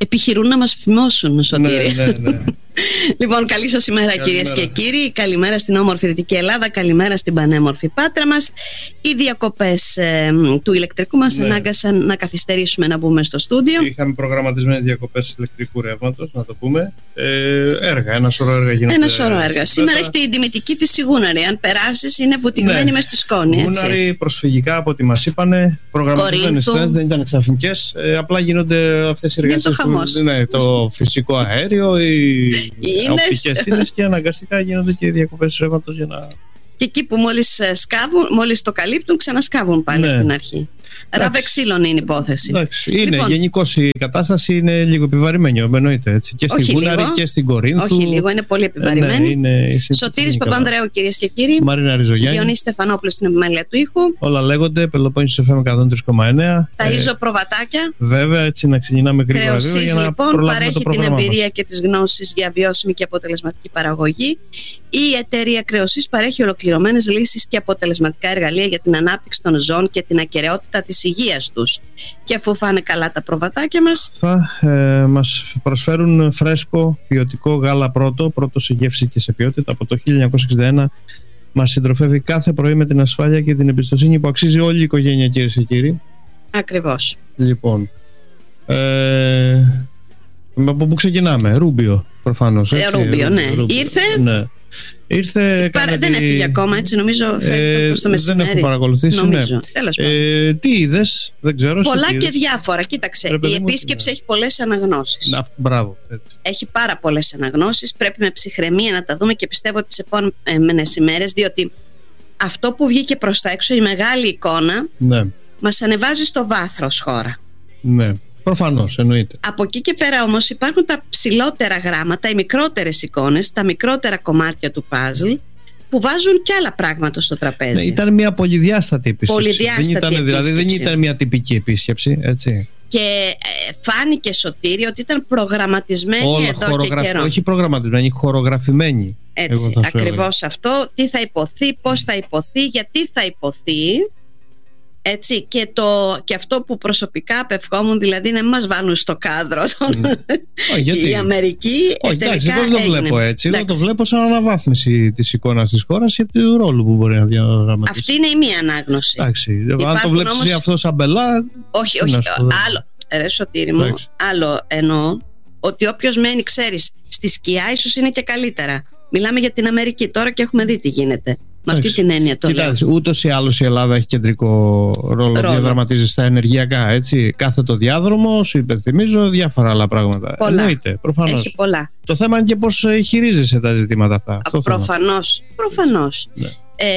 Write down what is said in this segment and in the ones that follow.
επιχειρούν να μας φημώσουν, Σωτήρη. Ναι. Λοιπόν, καλή σας ημέρα, κυρίες και κύριοι. Καλημέρα στην όμορφη Δυτική Ελλάδα. Καλημέρα στην πανέμορφη Πάτρα μας. Οι διακοπές του ηλεκτρικού μας ανάγκασαν να καθυστερήσουμε να μπούμε στο στούντιο. Είχαμε προγραμματισμένες διακοπές ηλεκτρικού ρεύματος, να το πούμε. Ένα σωρό έργα γίνονται. Ένα σωρό έργα. Σήμερα έχει την τιμητική της η Γούναρη. Αν περάσεις, είναι βουτυγμένη μες στη σκόνη. Γούναρη, προσφυγικά από ό,τι μας είπανε. Προγραμματισμένες θέσεις, δεν ήταν ξαφνικές. Απλά γίνονται αυτές οι εργασίες. Το φυσικό αέριο, οι οπτικές ίνες και αναγκαστικά γίνονται και οι διακοπές ρεύματος για να. Και εκεί που μόλις το καλύπτουν, ξανασκάβουν πάλι από την αρχή. Ράβε ξύλων είναι η υπόθεση. Είναι γενικώς η κατάσταση είναι λίγο επιβαρημένη, εννοείται έτσι. Και στη Γούναρη και στην Κορίνθου. Όχι λίγο, είναι πολύ επιβαρημένη. Σωτήρης Παπανδρέου, κυρίες και κύριοι. Μαρίνα Ριζογιάννη. Διονύση Στεφανόπουλος στην επιμέλεια του ήχου. Όλα λέγονται. Πελοπόννησος FM 103,9. Ταΐζω Προβατάκια. Βέβαια, έτσι να ξεκινάμε γρήγορα. Λοιπόν, παρέχει την εμπειρία και τις γνώσεις για βιώσιμη και αποτελεσματική παραγωγή. Η εταιρεία Κρεοσής παρέχει ολοκληρωμένες λύσεις και αποτελεσματικά εργαλεία για την ανάπτυξη των ζώων και την ακεραιότητα της υγείας τους. Και αφού φάνε καλά τα προβατάκια μας, θα μας προσφέρουν φρέσκο ποιοτικό γάλα πρώτο σε γεύση και σε ποιότητα. Από το 1961 μας συντροφεύει κάθε πρωί με την ασφάλεια και την εμπιστοσύνη που αξίζει όλη η οικογένεια, κυρίες και κύριοι. Ακριβώς. Λοιπόν, από πού ξεκινάμε? Ρούμπιο, προφανώς. Ρούμπιο, ναι. Ήρθε. Δεν έφυγε ακόμα, έτσι νομίζω. Προς το μεσημέρι. Δεν έχω παρακολουθήσει. Τι είδες? Δεν ξέρω. Πολλά και διάφορα. Κοίταξε. Η επίσκεψη έχει πολλές αναγνώσεις. Μπράβο. Έχει πάρα πολλές αναγνώσεις. Πρέπει με ψυχραιμία να τα δούμε και πιστεύω τις επόμενες ημέρες, διότι αυτό που βγήκε προς τα έξω, η μεγάλη εικόνα, μας ανεβάζει στο βάθος χώρα. Ναι. Προφανώς, εννοείται. Από εκεί και πέρα όμως υπάρχουν τα ψηλότερα γράμματα, οι μικρότερες εικόνες, τα μικρότερα κομμάτια του παζλ που βάζουν και άλλα πράγματα στο τραπέζι. Ναι, ήταν μια πολυδιάστατη επίσκεψη. Δεν ήταν μια τυπική επίσκεψη, έτσι. Και φάνηκε, Σωτήρη, ότι ήταν προγραμματισμένη εδώ και καιρό. Όχι προγραμματισμένη, χορογραφημένη. Έτσι, ακριβώς αυτό. Τι θα υποθεί, πώς θα υποθεί, γιατί θα υποθεί. Έτσι, και αυτό που προσωπικά απευχόμουν, δηλαδή να μην μας βάλουν στο κάδρο η Αμερική. Όχι, εντάξει, εγώ δεν το βλέπω έτσι. Εγώ το βλέπω σαν αναβάθμιση της εικόνας της χώρας και του ρόλου που μπορεί να διαδραματίσει. Αυτή είναι η μία ανάγνωση. Εντάξει, αν το βλέπεις όμως αυτό σαν μπελά. Όχι, άλλο. Ρε Σωτήρη μου, άλλο εννοώ ότι όποιος μένει, ξέρεις, στη σκιά ίσως είναι και καλύτερα. Μιλάμε για την Αμερική τώρα και έχουμε δει τι γίνεται. Με αυτή την έννοια το λέω. Ούτως ή άλλως η Ελλάδα έχει κεντρικό ρόλο. Διαδραματίζει στα ενεργειακά, έτσι. Κάθετο διάδρομο, σου υπενθυμίζω, διάφορα άλλα πράγματα. Εννοείται, προφανώς. Έχει πολλά. Το θέμα είναι και πώς χειρίζεσαι τα ζητήματα αυτά. Προφανώς. Ναι.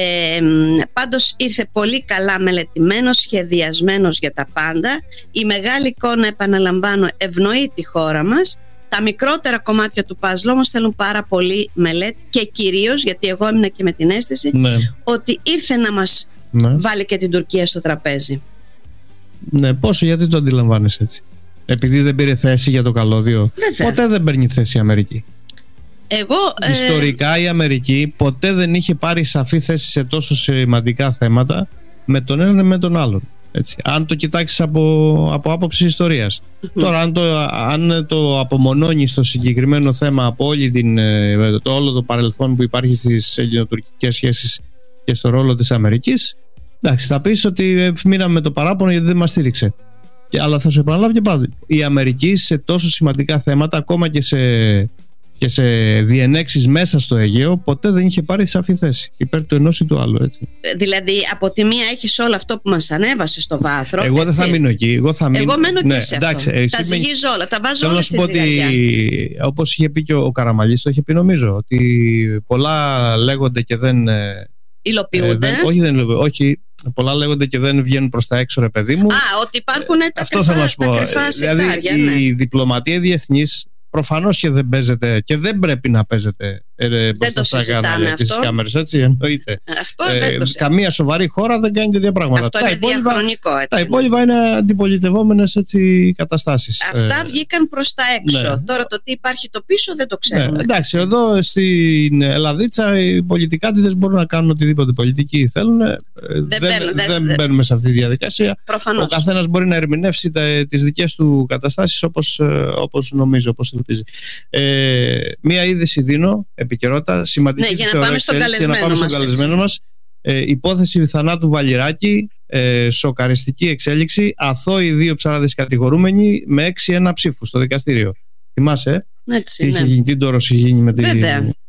Πάντως ήρθε πολύ καλά μελετημένος, σχεδιασμένος για τα πάντα. Η μεγάλη εικόνα, επαναλαμβάνω, ευνοεί τη χώρα μας. Τα μικρότερα κομμάτια του παζλ όμως θέλουν πάρα πολύ μελέτη και κυρίως, γιατί εγώ έμεινα και με την αίσθηση ότι ήρθε να μας βάλει και την Τουρκία στο τραπέζι. Ναι, πόσο, γιατί το αντιλαμβάνεσαι έτσι? Επειδή δεν πήρε θέση για το καλώδιο? Ποτέ δεν παίρνει θέση η Αμερική. Ιστορικά η Αμερική ποτέ δεν είχε πάρει σαφή θέση σε τόσο σημαντικά θέματα με τον έναν με τον άλλον. Έτσι. Αν το κοιτάξεις από άποψη ιστορίας. Τώρα αν το απομονώνεις το συγκεκριμένο θέμα από όλο το παρελθόν που υπάρχει στις ελληνοτουρκικές σχέσεις και στο ρόλο της Αμερικής, εντάξει, θα πεις ότι μείναμε με το παράπονο γιατί δεν μας στήριξε. Αλλά θα σου επαναλάβω και πάλι, η Αμερική σε τόσο σημαντικά θέματα, ακόμα και σε διενέξεις μέσα στο Αιγαίο, ποτέ δεν είχε πάρει σαφή θέση υπέρ του ενός ή του άλλου, έτσι. Δηλαδή, από τη μία έχεις όλο αυτό που μας ανέβασε στο βάθρο. Εγώ δεν θα μείνω εκεί. Εγώ μένω και σε αυτό. Τα ζυγίζω όλα, τα βάζω όλα στη ζυγαριά. Όπως είχε πει και ο Καραμαλής, το είχε πει νομίζω, ότι πολλά λέγονται και δεν υλοποιούνται. Όχι, πολλά λέγονται και δεν βγαίνουν προς τα έξω, ρε παιδί μου. Ότι υπάρχουν τα κρυφά σεκτάρια. Η διπλωματία διεθνής προφανώς και δεν παίζεται και δεν πρέπει να παίζεται Δεν το συζητάμε τις κάμερες, έτσι, εννοείται. Καμία σοβαρή χώρα δεν κάνει τέτοια πράγματα. Αυτό είναι διαχρονικό, έτσι. Τα υπόλοιπα είναι αντιπολιτευόμενες καταστάσεις. Αυτά βγήκαν προς τα έξω. Ναι. Τώρα το τι υπάρχει το πίσω δεν το ξέρουμε. Ναι, εντάξει, εδώ στην Ελλαδίτσα οι πολιτικάτιδες μπορούν να κάνουν οτιδήποτε πολιτικοί θέλουν. Δεν μπαίνουμε σε αυτή τη διαδικασία. Προφανώς. Ο καθένας μπορεί να ερμηνεύσει τις δικές του καταστάσεις όπως νομίζει, όπως ελπίζει. Μία είδηση δίνω, επικαιρότητα, σημαντική. Ναι, για να πάμε στον καλεσμένο μας. Υπόθεση θανάτου Βαλιράκη, σοκαριστική εξέλιξη, αθώοι 2 ψαράδες κατηγορούμενοι με 6-1 ψήφους στο δικαστήριο. Θυμάσαι, έτσι, τι τόρος είχε γίνει με τη... Βέβαια.